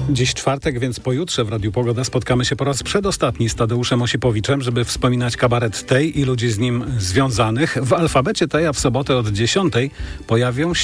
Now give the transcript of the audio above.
Dziś czwartek, więc pojutrze w Radiu Pogoda spotkamy się po raz przedostatni z Tadeuszem Osipowiczem, żeby wspominać kabaret Tej i ludzi z nim związanych. W alfabecie Tej, a w sobotę od 10:00 pojawią się